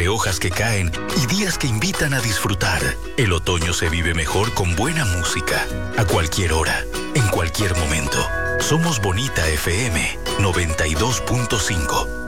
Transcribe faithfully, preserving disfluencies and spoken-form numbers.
entre hojas que caen y días que invitan a disfrutar. El otoño se vive mejor con buena música, a cualquier hora, en cualquier momento. Somos Bonita F M noventa y dos punto cinco.